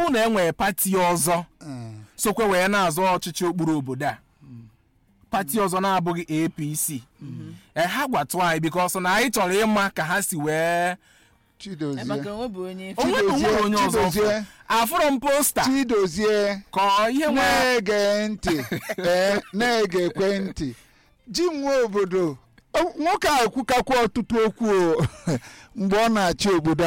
bụ na enwere pati ọzọ sokwe wee na-azọ ọchịchị okpuru obodo a pati ọzọ na-abụghị APC ha gwatụ anyị because na anyị chọrọ ịma ka ha si wee Chidozie onye ọzọ afụrụ m posta Chidozie ka ihe na-ege ntị na-ege ntị ji nwa obodo nwoke a ekwukakwa ọtụtụ okwu mgbe ọ na-achị obodo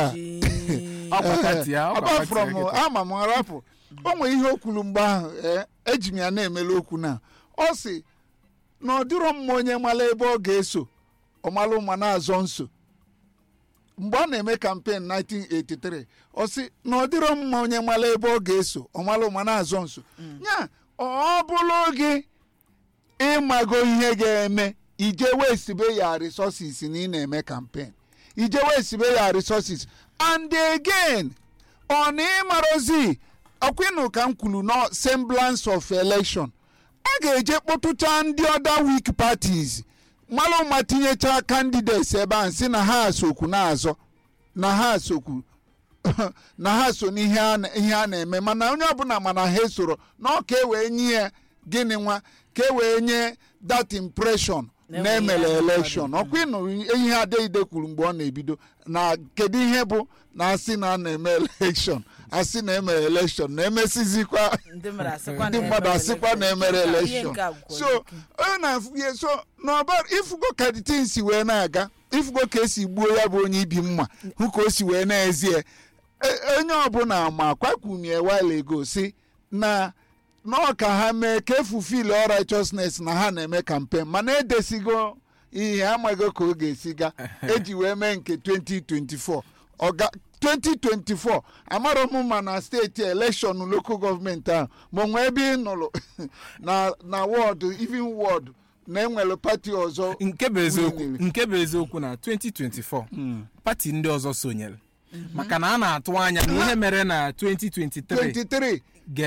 a ama m arapụ o nwere ihe o kwuru mgbe ahụ eji m ya na-emele okwu na ọ sị na ọ dịrọ mma onye mara ebe ọ ga-eso ọ malụ ma na-azọ nso mgbe ọ na-eme kampen 1983 ọ sị na ọ dịrọ mma onye mara ebe ọ ga-eso ọ malụ ma na-azọ nso ya ọ bụrụ gị ịmago ihe ga-eme ije wesibe ya resources na ị na-eme kampen ije wesibe ya resources and again ọ na ịmarozi ọkwịnụ ka m kwuru no semblance of election a ga-eje kpọtụcha ndị other weak parties malụ ma tinyecha candidates ebe a sị na ha asokwu na-azọ na ha asokwu na ha so n'ihe a na-eme mana onye ọbụla mana ha esoro na ọ ka e wee nye ya gịnị nwa ka e wee nye that impression na-emele election ọkwa ịnụ ihe Adeide kwuru mgbe ọ na-ebido na kedu ihe bụ na asị na a na-eme election asị na-eme election na-emesizikwa ndị mmadụ asịkwa na-emere election so ọ na-afụye so n'ọba ifugo ka things wee na-aga ifugo ka esi gbuo ya bụ onye ibi mma hụ ka o si wee na-ezie onye ọbụla ma kwakwumie while ago si na ka ha mee ka efufil righteousness na ha na-eme campaign mana edesigo ihe amaghị ka ọ ga-esi ga eji wee mee nke 2024 2024 amarọ m ma na steeti election local gọọmenti ahụ ma onwe ebe ị nụrụ na wọdụ even wọdụ na-enwere pati ọzọ nke bụ eziokwu na 2024 pati ndị ọzọ sonyere maka na a na-atụ anya na ihe mere na 2023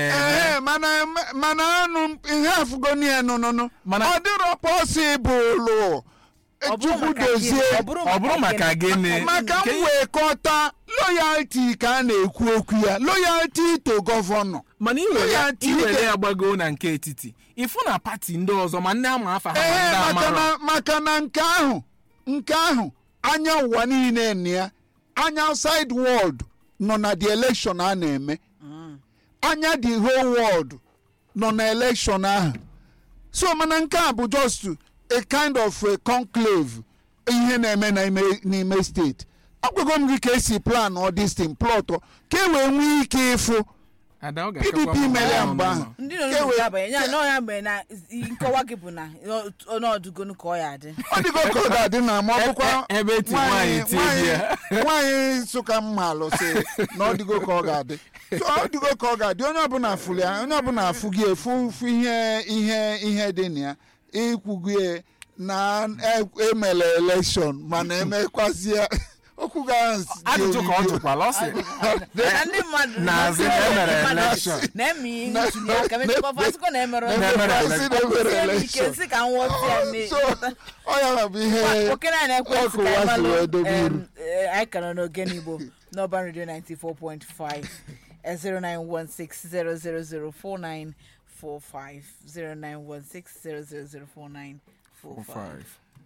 mana anụ ihe afụgoni ya nụnụnụ ọ dịrọ pọsịbụlụ Chukwu dozie ọ bụrụ maka gịnị maka mwekọta loyalty ka a na-ekwu okwu ya loyalty to gọvanọ mana iwere ya gbago na nke etiti ịfụ na pati ndị ọzọ ma ndị ama afa ha maka na nke ahụ anya ụwa niile na ya anya outside world nọ na the election a na-eme anya the whole world nọ na election ahụ so mana nke a bụ just a kind of a conclave ihe na-eme n'ime steeti agwago m gị ka esi plan all this thing plot ka e wee nwee ike ịfụ PDP mere ya mgbe ahụ ndị ya mgbe na nkọwa gị bụ na ọnọdụgonu ka ọ ya adị ọ dịgo ka ọ ga-adị na ma ọ bụkwa ebe eti nwaanyị Nsụka mma alụsị na ọ dịgo ka ọ ga-adị ọ dịgo ka ọ ga-adị onye ọbụla afụli ya onye ọbụla afụ gị efu ihe dị na ya ikwugie na emele election mana emekwazie okwu ajụjụ ka ọ jụkwala ọ sị ndị mmadụ na-azị emere election na-eme ihe ntuli aka mechakwa asịkwa na emere election si ka nwọsi ya mee ọ ya bụ ihe okere anyị na-ekwe ka anyị malụ anyị kara n'ogene Igbo n'Urban Radio 94.5 0916 0004945 0916 0004945.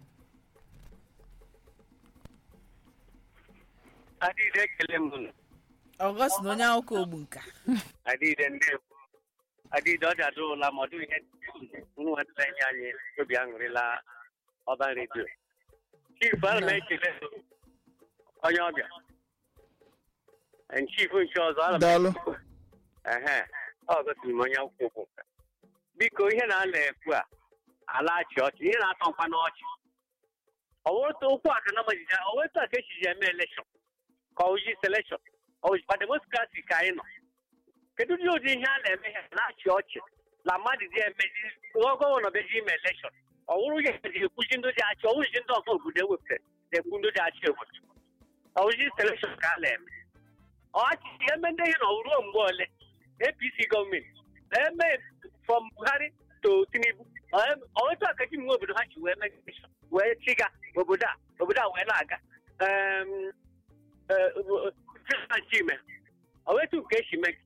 Adịde ekele m unu. Ọgọst na onye akwụkwọ ogbu nka. Adịde ndewo. Adịde ọ dadụla ma ọ dịghị ihe nwetara nye anyị obi aṅụrịla Urban Radio. Chief ana m ekele onye ọbịa. Chief nke ọzọ ana m ọ gosiri m onye akwụkwọ okwu nka. Biko ihe na-ala ekwu a ala-achị ọchị ihe na-atọ mkpa n'ọchị. Ọwụtụ okwu a ka na majija ọwụtụ a ka echiji eme elekshọn ka oji selekshọn ojikwa demokrasi ka anyị nọ. Kedu ụdị ihe a na-eme ha na-achị ọchị na mmadụ dị emezi gọvanọ beji ime elekshọn ọ wụrụ ihe eji ekwuji ndị dị achị ọwụji ndị ọzọ obodo ewepụtara na-ekwu ndị dị achị obodo oji selekshọn ka a na-eme ọchị eme ndị ihe na ruo mgbe ole APC gọọmenti na-eme from Buhari to Tinubu otu akaji nwe obodo ha ji wee mee elekshọn wee chiga obodo a wee na-aga chime owetu nke esi mee